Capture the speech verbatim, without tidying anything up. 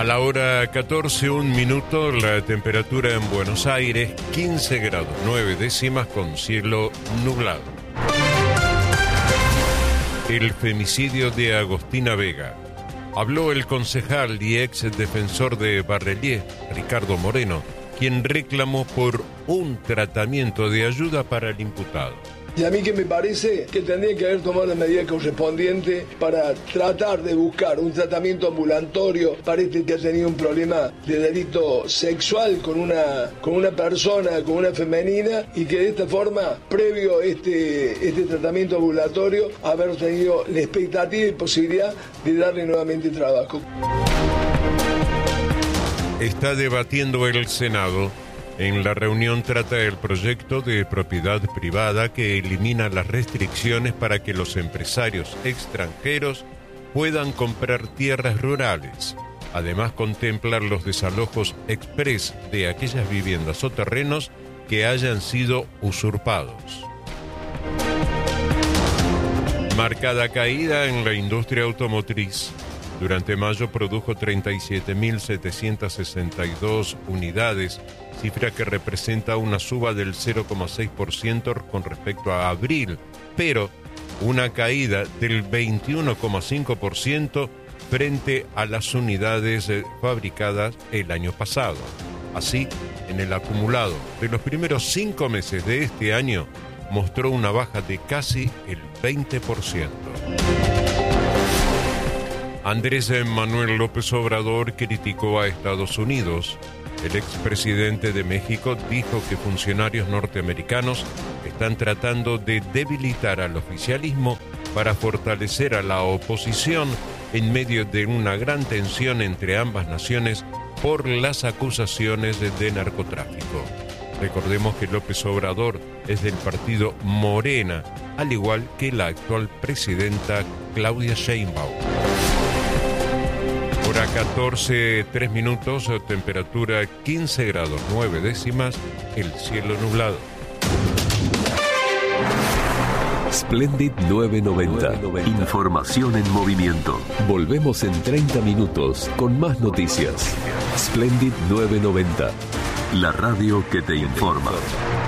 la hora catorce, un minuto, la temperatura en Buenos Aires, quince grados, nueve décimas con cielo nublado. El femicidio de Agostina Vega. Habló el concejal y ex defensor de Barrelier, Ricardo Moreno, quien reclamó por un tratamiento de ayuda para el imputado. Y a mí que me parece que tendría que haber tomado la medida correspondiente para tratar de buscar un tratamiento ambulatorio para este que ha tenido un problema de delito sexual con una, con una persona, con una femenina, y que de esta forma, previo a este, este tratamiento ambulatorio, haber tenido la expectativa y posibilidad de darle nuevamente trabajo. Está debatiendo el Senado. En la reunión trata el proyecto de propiedad privada que elimina las restricciones para que los empresarios extranjeros puedan comprar tierras rurales. Además, contemplar los desalojos express de aquellas viviendas o terrenos que hayan sido usurpados. Marcada caída en la industria automotriz. Durante mayo produjo treinta y siete mil setecientas sesenta y dos unidades, cifra que representa una suba del cero coma seis por ciento con respecto a abril, pero una caída del veintiuno coma cinco por ciento frente a las unidades fabricadas el año pasado. Así, en el acumulado de los primeros cinco meses de este año, mostró una baja de casi el veinte por ciento. Andrés Manuel López Obrador criticó a Estados Unidos. El expresidente de México dijo que funcionarios norteamericanos están tratando de debilitar al oficialismo para fortalecer a la oposición en medio de una gran tensión entre ambas naciones por las acusaciones de narcotráfico. Recordemos que López Obrador es del partido Morena, al igual que la actual presidenta Claudia Sheinbaum. Hora catorce, tres minutos, temperatura quince grados, nueve décimas, el cielo nublado. Splendid novecientos noventa. Información en movimiento. Volvemos en treinta minutos con más noticias. Splendid novecientos noventa. La radio que te informa.